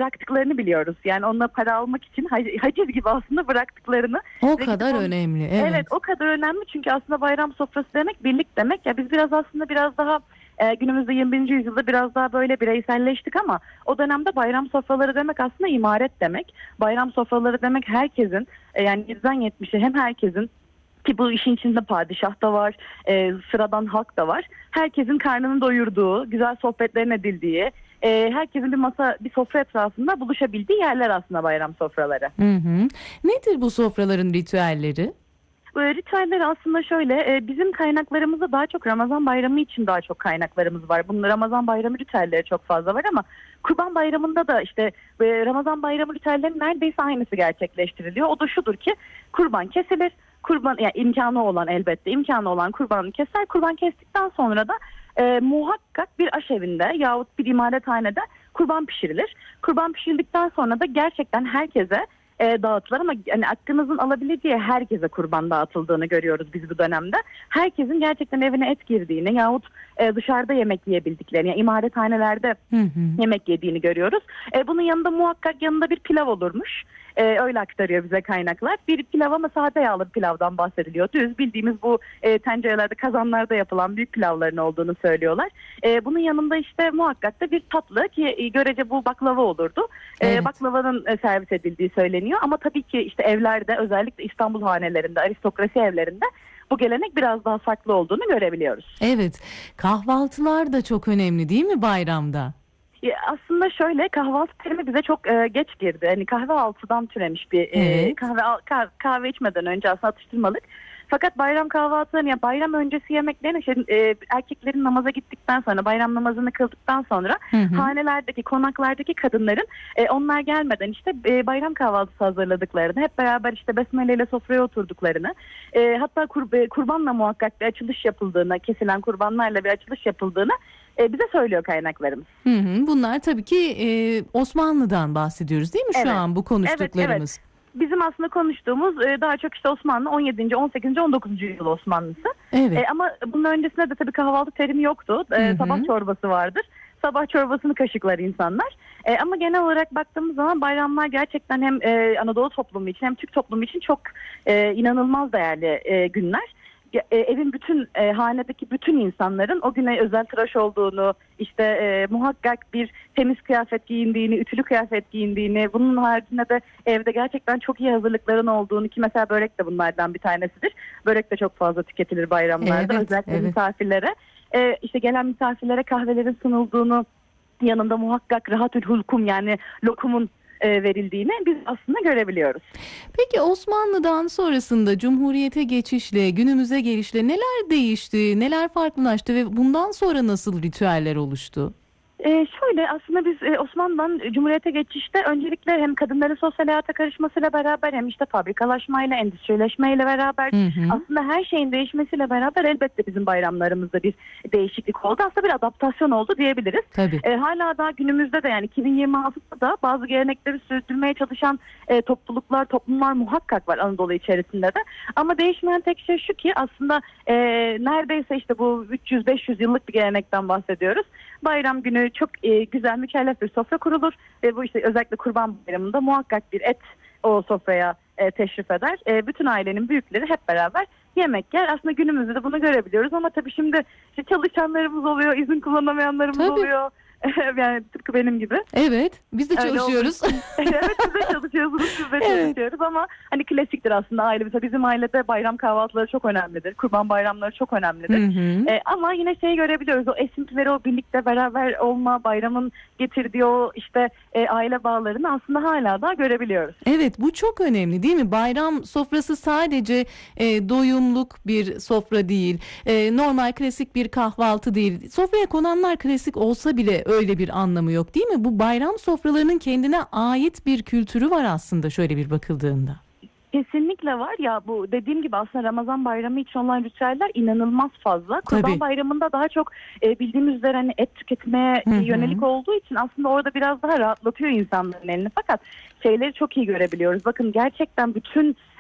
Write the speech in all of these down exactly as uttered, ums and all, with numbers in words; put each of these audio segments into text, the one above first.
bıraktıklarını biliyoruz. Yani onunla para almak için haciz gibi aslında bıraktıklarını. O kadar on... önemli. Evet. evet, o kadar önemli çünkü aslında bayram sofrası demek birlik demek. Ya biz biraz aslında biraz daha e, günümüzde yirmi birinci yüzyılda biraz daha böyle bireyselleştik ama o dönemde bayram sofraları demek aslında imaret demek. Bayram sofraları demek herkesin e, yani yediden yetmişe hem herkesin, ki bu işin içinde padişah da var, e, sıradan halk da var. Herkesin karnını doyurduğu, güzel sohbetlerin edildiği, e, herkesin bir masa, bir sofra etrafında buluşabildiği yerler aslında bayram sofraları. Hı hı. Nedir bu sofraların ritüelleri? Bu ritüeller aslında şöyle, e, bizim kaynaklarımızda daha çok Ramazan bayramı için daha çok kaynaklarımız var. Bunun Ramazan bayramı ritüelleri çok fazla var ama Kurban Bayramı'nda da işte e, Ramazan bayramı ritüellerinin neredeyse aynısı gerçekleştiriliyor. O da şudur ki kurban kesilir. Kurban, yani imkanı olan elbette imkanı olan kurbanı keser. Kurban kestikten sonra da e, muhakkak bir aşevinde yahut bir imarethanede kurban pişirilir. Kurban pişirildikten sonra da gerçekten herkese e, dağıtılır ama hani aklınızın alabileceği herkese kurban dağıtıldığını görüyoruz biz bu dönemde. Herkesin gerçekten evine et girdiğini yahut e, dışarıda yemek yiyebildiklerini, yani imarethanelerde hı hı. yemek yediğini görüyoruz. E, bunun yanında muhakkak yanında bir pilav olurmuş. Ee, öyle aktarıyor bize kaynaklar. Bir pilav ama sade yağlı bir pilavdan bahsediliyor. Düz bildiğimiz bu e, tencerelerde, kazanlarda yapılan büyük pilavların olduğunu söylüyorlar. E, bunun yanında işte muhakkak da bir tatlı ki e, görece bu baklava olurdu. E, evet. Baklavanın e, servis edildiği söyleniyor. Ama tabii ki işte evlerde, özellikle İstanbul hanelerinde, aristokrasi evlerinde bu gelenek biraz daha farklı olduğunu görebiliyoruz. Evet. Kahvaltılar da çok önemli değil mi bayramda? Aslında şöyle, kahvaltı terimi bize çok e, geç girdi. Hani kahvaltıdan türemiş bir e, evet. kahve kah, kahve içmeden önce aslında atıştırmalık. Fakat bayram kahvaltılarını, yani bayram öncesi yemeklerini işte, e, erkeklerin namaza gittikten sonra, bayram namazını kıldıktan sonra hı hı. hanelerdeki, konaklardaki kadınların e, onlar gelmeden işte e, bayram kahvaltısı hazırladıklarını, hep beraber işte besmele ile sofraya oturduklarını, e, hatta kur, e, kurbanla muhakkak bir açılış yapıldığını, kesilen kurbanlarla bir açılış yapıldığını e, bize söylüyor kaynaklarımız. Hı hı. Bunlar tabii ki e, Osmanlı'dan bahsediyoruz değil mi şu evet. an bu konuştuklarımız? Evet, evet. Bizim aslında konuştuğumuz e, daha çok işte Osmanlı on yedinci on sekizinci on dokuzuncu yüzyıl Osmanlısı. Evet. E, ama bunun öncesinde de tabii kahvaltı terimi yoktu. E, sabah çorbası vardır. Sabah çorbasını kaşıklar insanlar. E, ama genel olarak baktığımız zaman bayramlar gerçekten hem e, Anadolu toplumu için hem Türk toplumu için çok e, inanılmaz değerli e, günler. E, evin bütün e, hanedeki bütün insanların o güne özel tıraş olduğunu, işte e, muhakkak bir temiz kıyafet giyindiğini, ütülü kıyafet giyindiğini, bunun haricinde de evde gerçekten çok iyi hazırlıkların olduğunu, ki mesela börek de bunlardan bir tanesidir. Börek de çok fazla tüketilir bayramlarda, evet, özellikle evet. misafirlere. E, işte gelen misafirlere kahvelerin sunulduğunu, yanında muhakkak rahatül hulkum yani lokumun E, verildiğini biz aslında görebiliyoruz. Peki Osmanlı'dan sonrasında Cumhuriyete geçişle, günümüze gelişle neler değişti, neler farklılaştı ve bundan sonra nasıl ritüeller oluştu? Ee, şöyle aslında biz e, Osmanlı'dan Cumhuriyet'e geçişte öncelikle hem kadınların sosyal hayata karışmasıyla beraber hem işte fabrikalaşmayla, endüstrileşmeyle beraber hı hı. aslında her şeyin değişmesiyle beraber elbette bizim bayramlarımızda bir değişiklik oldu. Aslında bir adaptasyon oldu diyebiliriz. Tabii. Ee, hala daha günümüzde de yani iki bin yirmi altıda da bazı gelenekleri sürdürmeye çalışan e, topluluklar, toplumlar muhakkak var Anadolu içerisinde de. Ama değişmeyen tek şey şu ki aslında e, neredeyse işte bu üç yüz beş yüz yıllık bir gelenekten bahsediyoruz. Bayram günü çok e, güzel, mükellef bir sofra kurulur ve bu işte özellikle Kurban Bayramı'nda muhakkak bir et o sofraya e, teşrif eder. E, bütün ailenin büyükleri hep beraber yemek yer. Aslında günümüzde de bunu görebiliyoruz ama tabii şimdi işte çalışanlarımız oluyor, izin kullanamayanlarımız tabii. oluyor. Yani tıpkı benim gibi. Evet, biz de çalışıyoruz. Evet, siz de çalışıyorsunuz, biz de evet. çalışıyoruz ama hani klasiktir aslında aile. Mesela bizim ailede bayram kahvaltıları çok önemlidir. Kurban bayramları çok önemlidir. Hı hı. Ee, ama yine şeyi görebiliyoruz. O esintileri, o birlikte beraber olma, bayramın getirdiği o işte e, aile bağlarını aslında hala da görebiliyoruz. Evet, bu çok önemli değil mi? Bayram sofrası sadece e, doyumluk bir sofra değil. E, normal klasik bir kahvaltı değil. Sofraya konanlar klasik olsa bile öyle bir anlamı yok değil mi? Bu bayram sofralarının kendine ait bir kültürü var aslında şöyle bir bakıldığında. Kesinlikle var ya, bu dediğim gibi aslında Ramazan bayramı için olan ritüeller inanılmaz fazla. Kurban Tabii. bayramında daha çok e, bildiğimiz üzere hani et tüketmeye Hı-hı. yönelik olduğu için aslında orada biraz daha rahatlatıyor insanların elini. Fakat şeyleri çok iyi görebiliyoruz. Bakın gerçekten bütün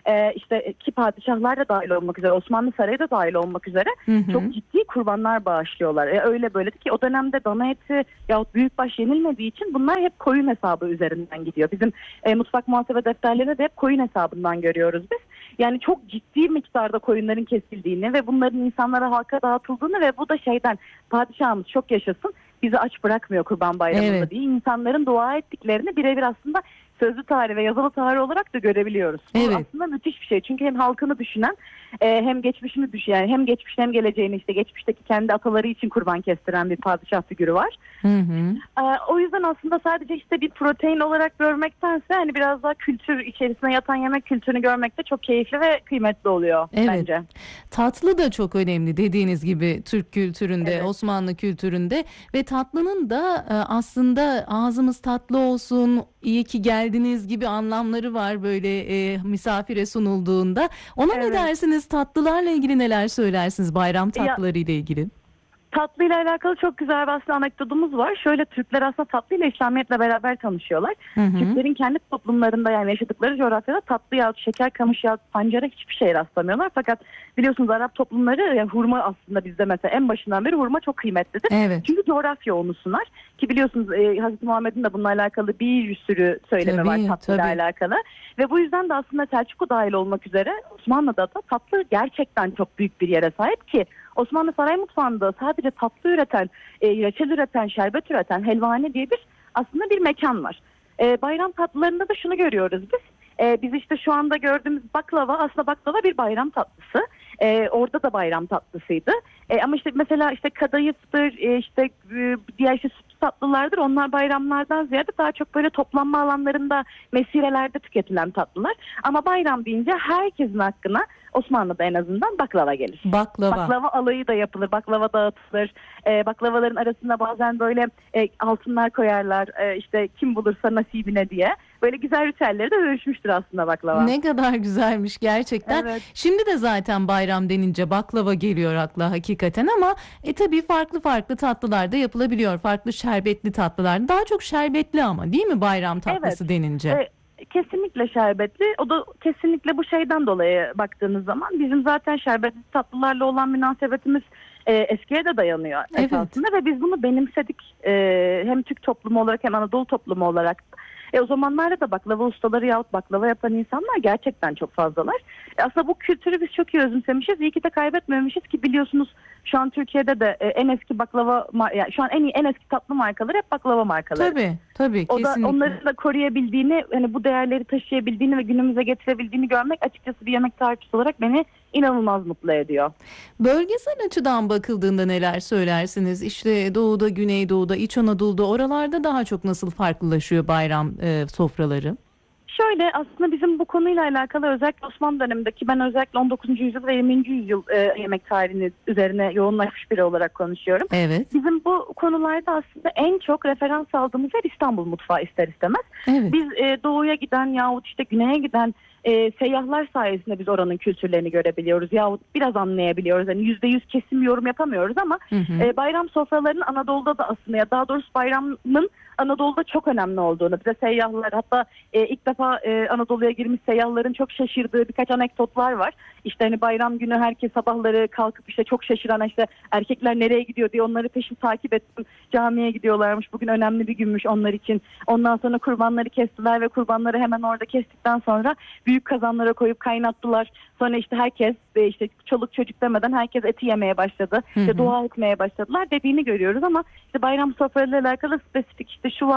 e, işte ki padişahlar da dahil olmak üzere, Osmanlı Sarayı da dahil olmak üzere Hı hı. çok ciddi kurbanlar bağışlıyorlar. E, öyle böyle ki o dönemde dana eti yahut büyükbaş yenilmediği için bunlar hep koyun hesabı üzerinden gidiyor. Bizim e, mutfak muhasebe defterlerinde de hep koyun hesabından görüyoruz biz. Yani çok ciddi miktarda koyunların kesildiğini ve bunların insanlara, halka dağıtıldığını ve bu da şeyden, padişahımız çok yaşasın, bizi aç bırakmıyor Kurban Bayramı'nda Evet. diye insanların dua ettiklerini birebir aslında sözlü tarih ve yazılı tarih olarak da görebiliyoruz. Bu Evet. aslında müthiş bir şey. Çünkü hem halkını düşünen, e, hem geçmişini düşünen, hem geçmişini hem geleceğini, işte geçmişteki kendi ataları için kurban kestiren bir padişah figürü var. Hı hı. E, o yüzden aslında sadece işte bir protein olarak görmektense hani biraz daha kültür içerisine yatan yemek kültürünü görmek de çok keyifli ve kıymetli oluyor Evet. bence. Tatlı da çok önemli dediğiniz gibi Türk kültüründe, Evet. Osmanlı kültüründe ve tatlının da e, aslında ağzımız tatlı olsun, iyi ki geldiniz gibi anlamları var böyle e, misafire sunulduğunda. Ona ne Evet. dersiniz? Tatlılarla ilgili neler söylersiniz? Bayram Ya- tatlıları ile ilgili. Tatlıyla alakalı çok güzel bir aslında anekdotumuz var. Şöyle, Türkler aslında tatlıyla İslamiyet'le beraber tanışıyorlar. Hı hı. Türklerin kendi toplumlarında, yani yaşadıkları coğrafyada tatlı yahut şeker, kamış yahut pancara hiçbir şey rastlamıyorlar. Fakat biliyorsunuz Arap toplumları, yani hurma aslında bizde mesela en başından beri hurma çok kıymetlidir. Evet. Çünkü coğrafya onu sunar. Ki biliyorsunuz e, Hazreti Muhammed'in de bununla alakalı bir sürü söylemi Tabii, var tatlıyla tabii. alakalı. Ve bu yüzden de aslında Selçuklu dahil olmak üzere Osmanlı'da da tatlı gerçekten çok büyük bir yere sahip ki Osmanlı saray mutfağında sadece tatlı üreten, e, reçel üreten, şerbet üreten, helvane diye bir aslında bir mekan var. E, bayram tatlılarında da şunu görüyoruz biz. E, biz işte şu anda gördüğümüz baklava, aslında baklava bir bayram tatlısı. E, orada da bayram tatlısıydı. E, ama işte mesela işte kadayıftır, e, işte e, diğer işte sütlü tatlılardır. Onlar bayramlardan ziyade daha çok böyle toplanma alanlarında, mesirelerde tüketilen tatlılar. Ama bayram deyince herkesin hakkına, Osmanlı'da en azından, baklava gelir. Baklava. Baklava alayı da yapılır, baklava dağıtılır. E, baklavaların arasında bazen böyle e, altınlar koyarlar, e, işte kim bulursa nasibine diye. Böyle güzel ritüelleri de dönüşmüştür aslında baklava. Ne kadar güzelmiş gerçekten. Evet. Şimdi de zaten bayram denince baklava geliyor akla hakikaten ama e tabii farklı farklı tatlılar da yapılabiliyor. Farklı şerbetli tatlılar. Daha çok şerbetli ama değil mi bayram tatlısı Evet. denince? E, kesinlikle şerbetli. O da kesinlikle bu şeyden dolayı baktığınız zaman bizim zaten şerbetli tatlılarla olan münasebetimiz e, eskiye de dayanıyor Evet. esasında ve biz bunu benimsedik. E, hem Türk toplumu olarak hem Anadolu toplumu olarak. E, o zamanlarda da baklava ustaları yahut baklava yapan insanlar gerçekten çok fazlalar. E, aslında bu kültürü biz çok iyi özümsemişiz. İyi ki de kaybetmemişiz ki biliyorsunuz şu an Türkiye'de de e, en eski baklava, yani şu an en iyi en eski tatlı markaları hep baklava markaları. Tabii tabii O da kesinlikle. onları da koruyabildiğini, hani bu değerleri taşıyabildiğini ve günümüze getirebildiğini görmek açıkçası bir yemek tarihçisi olarak beni inanılmaz mutlu ediyor. Bölgesel açıdan bakıldığında neler söylersiniz? İşte Doğu'da, Güneydoğu'da, İç Anadolu'da oralarda daha çok nasıl farklılaşıyor bayram e, sofraları? Şöyle, aslında bizim bu konuyla alakalı özellikle Osmanlı dönemindeki, ben özellikle on dokuzuncu yüzyıl ve yirminci yüzyıl e, yemek tarihini üzerine yoğunlaşmış biri olarak konuşuyorum. Evet. Bizim bu konularda aslında en çok referans aldığımız yer İstanbul mutfağı ister istemez. Evet. Biz e, doğuya giden yahut işte güneye giden e, seyyahlar sayesinde biz oranın kültürlerini görebiliyoruz yahut biraz anlayabiliyoruz. Yani yüzde yüz kesin yorum yapamıyoruz ama Hı hı. e, bayram sofralarının Anadolu'da da aslında, ya daha doğrusu bayramın Anadolu'da çok önemli olduğunu, bize seyyahlar, hatta e, ilk defa e, Anadolu'ya girmiş seyyahların çok şaşırdığı birkaç anekdotlar var. İşte hani bayram günü herkes sabahları kalkıp işte çok şaşıran, işte erkekler nereye gidiyor diye onları peşin takip ettim. Camiye gidiyorlarmış. Bugün önemli bir günmüş onlar için. Ondan sonra kurbanları kestiler ve kurbanları hemen orada kestikten sonra büyük kazanlara koyup kaynattılar. Sonra işte herkes ve işte çoluk çocuk demeden herkes eti yemeye başladı. Hı hı. İşte dua etmeye başladılar dediğini görüyoruz ama işte bayram sofralarıyla alakalı spesifik işte şu var.